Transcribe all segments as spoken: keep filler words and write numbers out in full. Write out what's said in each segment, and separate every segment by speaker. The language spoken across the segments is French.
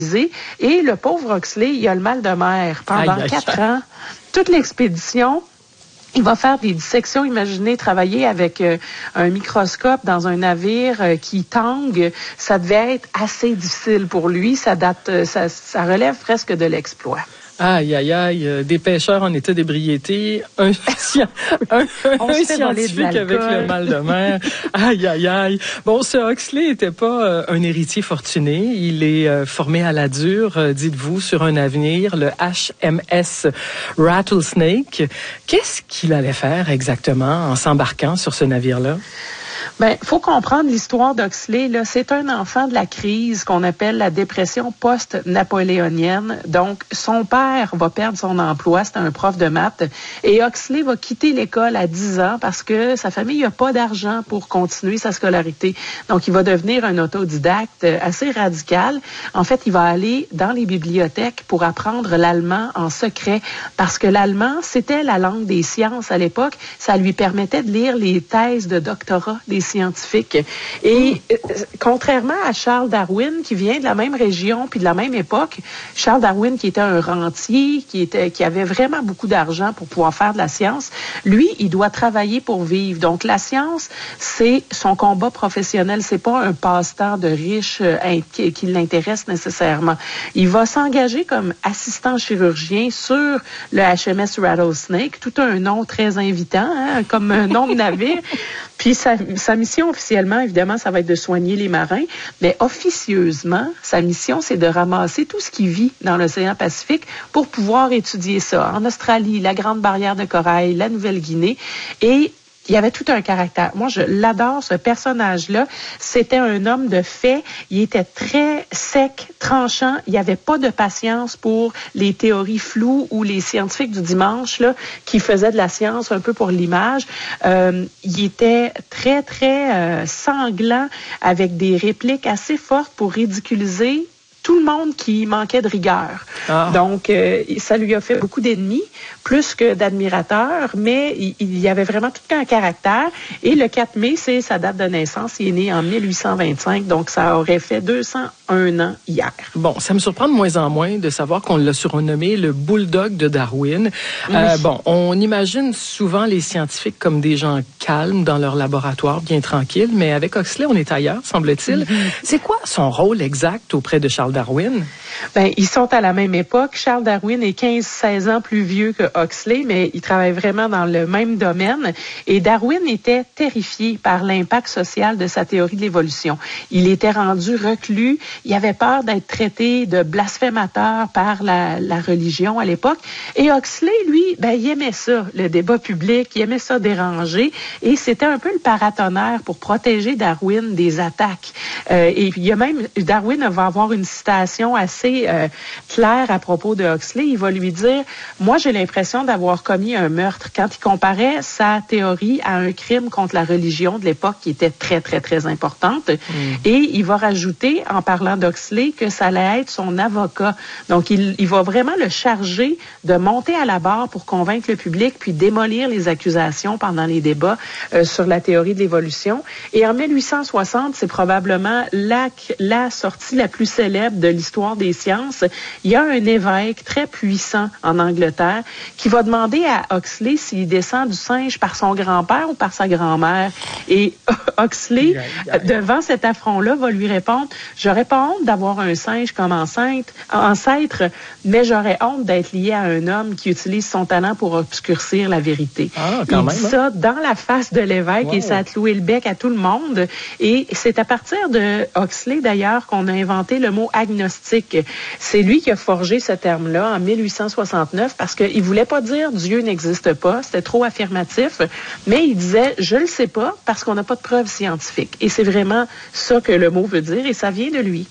Speaker 1: Et le pauvre Huxley, il a le mal de mer pendant
Speaker 2: aïe, aïe,
Speaker 1: quatre
Speaker 2: aïe.
Speaker 1: ans. Toute l'expédition, il va faire des dissections. Imaginez travailler avec euh, un microscope dans un navire euh, qui tangue. Ça devait être assez difficile pour lui. Ça date, euh, ça, ça relève presque de l'exploit.
Speaker 2: Aïe, aïe, aïe, euh, des pêcheurs en état d'ébriété, un, un, un, un scientifique avec le mal de mer. Aïe, aïe, aïe. Bon, ce Huxley n'était pas euh, un héritier fortuné. Il est euh, formé à la dure, euh, dites-vous, sur un navire, le H M S Rattlesnake. Qu'est-ce qu'il allait faire exactement en s'embarquant sur ce navire-là?
Speaker 1: Ben, faut comprendre l'histoire d'Huxley, là. C'est un enfant de la crise qu'on appelle la dépression post-napoléonienne. Donc, son père va perdre son emploi. C'est un prof de maths. Et Huxley va quitter l'école à dix ans parce que sa famille n'a pas d'argent pour continuer sa scolarité. Donc, il va devenir un autodidacte assez radical. En fait, il va aller dans les bibliothèques pour apprendre l'allemand en secret parce que l'allemand, c'était la langue des sciences à l'époque. Ça lui permettait de lire les thèses de doctorat des scientifiques. Et euh, contrairement à Charles Darwin, qui vient de la même région puis de la même époque, Charles Darwin, qui était un rentier, qui était, qui avait vraiment beaucoup d'argent pour pouvoir faire de la science, lui, il doit travailler pour vivre. Donc, la science, c'est son combat professionnel. C'est pas un passe-temps de riche euh, qui, qui l'intéresse nécessairement. Il va s'engager comme assistant chirurgien sur le H M S Rattlesnake, tout un nom très invitant, hein, comme un nom de navire. Puis sa, sa mission officiellement, évidemment, ça va être de soigner les marins, mais officieusement, sa mission, c'est de ramasser tout ce qui vit dans l'océan Pacifique pour pouvoir étudier ça. En Australie, la Grande Barrière de Corail, la Nouvelle-Guinée, et il y avait tout un caractère. Moi, je l'adore, ce personnage-là. C'était un homme de fait. Il était très sec, tranchant. Il n'y avait pas de patience pour les théories floues ou les scientifiques du dimanche là, qui faisaient de la science un peu pour l'image. Euh, il était très, très euh, sanglant avec des répliques assez fortes pour ridiculiser tout le monde qui manquait de rigueur. Ah. Donc, euh, ça lui a fait beaucoup d'ennemis, plus que d'admirateurs, mais il, il y avait vraiment tout un caractère. Et le quatre mai, c'est sa date de naissance. Il est né en mille huit cent vingt-cinq, donc ça aurait fait deux cent un ans hier.
Speaker 2: Bon, ça me surprend de moins en moins de savoir qu'on l'a surnommé le bulldog de Darwin. Oui. Euh, bon, on imagine souvent les scientifiques comme des gens calmes dans leur laboratoire, bien tranquilles, mais avec Huxley, on est ailleurs, semble-t-il. Mm-hmm. C'est quoi son rôle exact auprès de Charles Darwin?
Speaker 1: Ben, ils sont à la même époque. Charles Darwin est quinze seize ans plus vieux que Huxley, mais ils travaillent vraiment dans le même domaine. Et Darwin était terrifié par l'impact social de sa théorie de l'évolution. Il était rendu reclus. Il avait peur d'être traité de blasphémateur par la, la religion à l'époque. Et Huxley, lui, ben, il aimait ça, le débat public. Il aimait ça déranger. Et c'était un peu le paratonnerre pour protéger Darwin des attaques. Euh, et il y a même, Darwin va avoir une citation assez Euh, clair à propos de Huxley. Il va lui dire, moi j'ai l'impression d'avoir commis un meurtre, quand il comparait sa théorie à un crime contre la religion de l'époque qui était très très très importante. Mm. Et il va rajouter, en parlant d'Huxley, que ça allait être son avocat. Donc il, il va vraiment le charger de monter à la barre pour convaincre le public puis démolir les accusations pendant les débats euh, sur la théorie de l'évolution. Et en mille huit cent soixante, c'est probablement la, la sortie la plus célèbre de l'histoire des sciences. Il y a un évêque très puissant en Angleterre qui va demander à Huxley s'il descend du singe par son grand-père ou par sa grand-mère. Et Huxley, yeah, yeah, yeah. devant cet affront-là, va lui répondre, j'aurais pas honte d'avoir un singe comme enceinte, ancêtre, mais j'aurais honte d'être lié à un homme qui utilise son talent pour obscurcir la vérité.
Speaker 2: Ah, quand
Speaker 1: Il
Speaker 2: même,
Speaker 1: dit
Speaker 2: hein?
Speaker 1: ça dans la face de l'évêque wow. et ça a cloué le bec à tout le monde. Et c'est à partir de Huxley, d'ailleurs, qu'on a inventé le mot agnostique. C'est lui qui a forgé ce terme-là en mille huit cent soixante-neuf parce qu'il voulait pas dire Dieu n'existe pas, c'était trop affirmatif, mais il disait je le sais pas parce qu'on n'a pas de preuves scientifiques. Et c'est vraiment ça que le mot veut dire et ça vient de lui.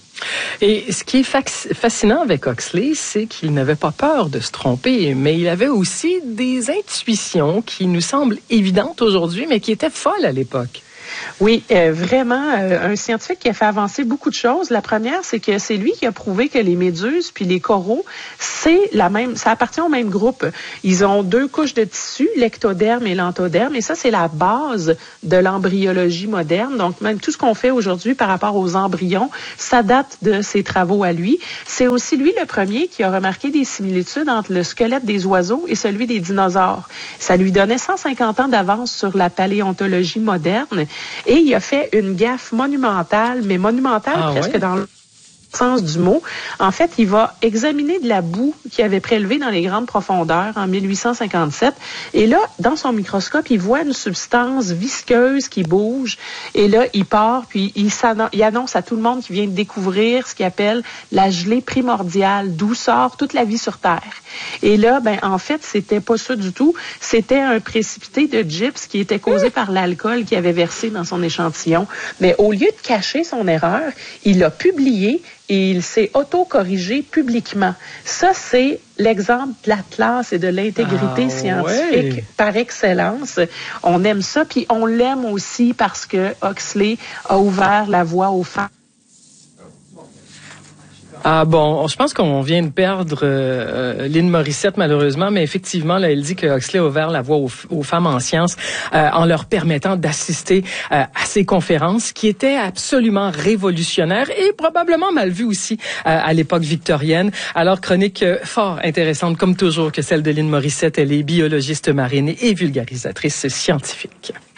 Speaker 2: Et ce qui est fascinant avec Huxley, c'est qu'il n'avait pas peur de se tromper, mais il avait aussi des intuitions qui nous semblent évidentes aujourd'hui, mais qui étaient folles à l'époque.
Speaker 1: Oui, euh, vraiment, euh, un scientifique qui a fait avancer beaucoup de choses. La première, c'est que c'est lui qui a prouvé que les méduses puis les coraux, c'est la même, ça appartient au même groupe. Ils ont deux couches de tissu, l'ectoderme et l'entoderme, et ça, c'est la base de l'embryologie moderne. Donc, même tout ce qu'on fait aujourd'hui par rapport aux embryons, ça date de ses travaux à lui. C'est aussi lui le premier qui a remarqué des similitudes entre le squelette des oiseaux et celui des dinosaures. Ça lui donnait cent cinquante ans d'avance sur la paléontologie moderne. Et il a fait une gaffe monumentale, mais monumentale ah, presque ouais? dans le sens du mot. En fait, il va examiner de la boue qu'il avait prélevée dans les grandes profondeurs en mille huit cent cinquante-sept. Et là, dans son microscope, il voit une substance visqueuse qui bouge. Et là, il part, puis il, il annonce à tout le monde qu'il vient de découvrir ce qu'il appelle la gelée primordiale, d'où sort toute la vie sur Terre. Et là, ben en fait, c'était pas ça du tout. C'était un précipité de gypse qui était causé par l'alcool qu'il avait versé dans son échantillon. Mais au lieu de cacher son erreur, il l'a publié et il s'est auto-corrigé publiquement. Ça, c'est l'exemple de la classe et de l'intégrité ah, scientifique ouais. par excellence. On aime ça, puis on l'aime aussi parce que Huxley a ouvert la voie aux femmes.
Speaker 2: Ah bon, je pense qu'on vient de perdre euh, Lynn Morissette malheureusement, mais effectivement, là, elle dit que Huxley a ouvert la voie aux, aux femmes en sciences euh, en leur permettant d'assister euh, à ces conférences qui étaient absolument révolutionnaires et probablement mal vues aussi euh, à l'époque victorienne. Alors, chronique euh, fort intéressante comme toujours que celle de Lynn Morissette. Elle est biologiste marine et vulgarisatrice scientifique.